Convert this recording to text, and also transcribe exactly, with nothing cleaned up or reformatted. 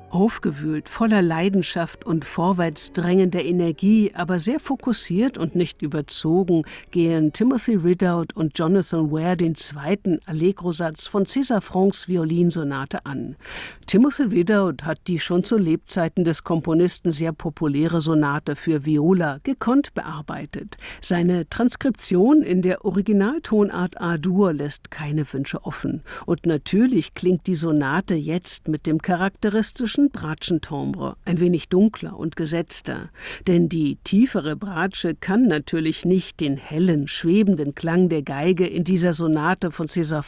Aufgewühlt, voller Leidenschaft und vorwärtsdrängender Energie, aber sehr fokussiert und nicht überzogen, gehen Timothy Ridout und Jonathan Ware den zweiten Allegro-Satz von César Franck's Violinsonate an. Timothy Ridout hat die schon zu Lebzeiten des Komponisten sehr populäre Sonate für Viola gekonnt bearbeitet. Seine Transkription in der Originaltonart A-Dur lässt keine Wünsche offen. Und natürlich klingt die Sonate jetzt mit dem charakteristischen Bratschentimbre, ein wenig dunkler und gesetzter. Denn die tiefere Bratsche kann natürlich nicht den hellen, schwebenden Klang der Geige in dieser Sonate von César